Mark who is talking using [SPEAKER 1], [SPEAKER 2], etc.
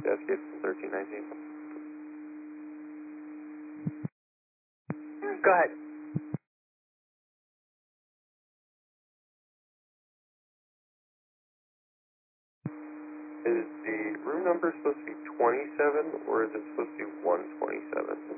[SPEAKER 1] Desk Gibson 1319.
[SPEAKER 2] Go ahead.
[SPEAKER 1] Is the room number supposed to be 27 or is it supposed to be 127?